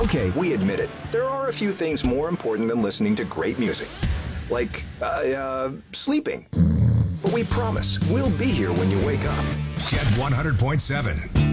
Okay, we admit it. There are a few things more important than listening to great music. Like, sleeping. But we promise, we'll be here when you wake up. Jet 100.7.